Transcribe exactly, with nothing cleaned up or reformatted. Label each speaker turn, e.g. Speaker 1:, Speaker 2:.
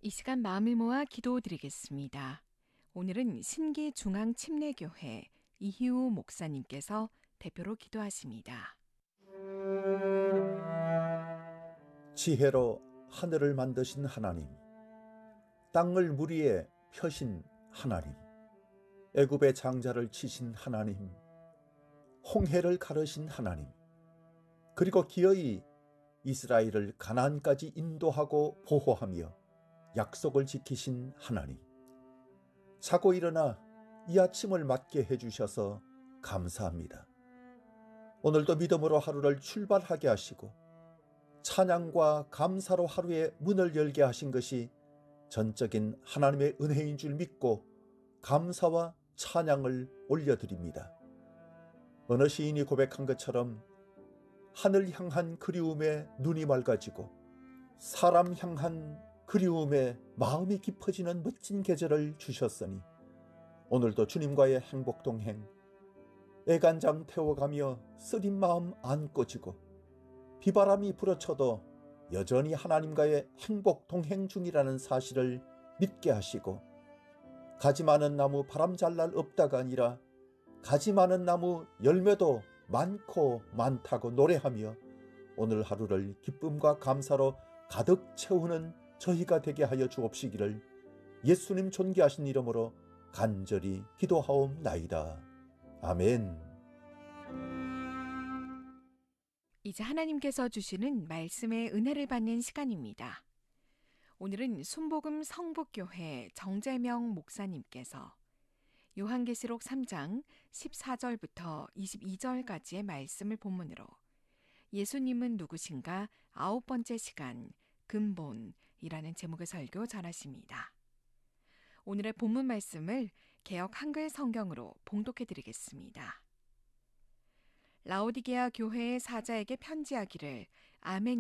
Speaker 1: 이 시간 마음을 모아 기도드리겠습니다. 오늘은 신기중앙침례교회 이희우 목사님께서 대표로 기도하십니다.
Speaker 2: 지혜로 하늘을 만드신 하나님, 땅을 물 위에 펴신 하나님, 애굽의 장자를 치신 하나님, 홍해를 가르신 하나님, 그리고 기어이 이스라엘을 가나안까지 인도하고 보호하며 약속을 지키신 하나님, 자고 일어나 이 아침을 맞게 해주셔서 감사합니다. 오늘도 믿음으로 하루를 출발하게 하시고 찬양과 감사로 하루의 문을 열게 하신 것이 전적인 하나님의 은혜인 줄 믿고 감사와 찬양을 올려드립니다. 어느 시인이 고백한 것처럼 하늘 향한 그리움에 눈이 맑아지고 사람 향한 그리움에 마음이 깊어지는 멋진 계절을 주셨으니 오늘도 주님과의 행복 동행, 애간장 태워가며 쓰린 마음 안 꺼지고 비바람이 불어쳐도 여전히 하나님과의 행복 동행 중이라는 사실을 믿게 하시고, 가지 많은 나무 바람 잘 날 없다가 아니라 가지 많은 나무 열매도 많고 많다고 노래하며 오늘 하루를 기쁨과 감사로 가득 채우는 저희가 되게 하여 주옵시기를 예수님 존귀하신 이름으로 간절히 기도하옵나이다. 아멘.
Speaker 1: 이제 하나님께서 주시는 말씀의 은혜를 받는 시간입니다. 오늘은 순복음 성북교회 정재명 목사님께서 요한계시록 삼 장 십사 절부터 이십이 절까지의 말씀을 본문으로 예수님은 누구신가 아홉 번째 시간 근본이라는 제목의 설교 전하십니다. 오늘의 본문 말씀을 개역 한글 성경으로 봉독해 드리겠습니다. 라오디게아 교회의 사자에게 편지하기를 아멘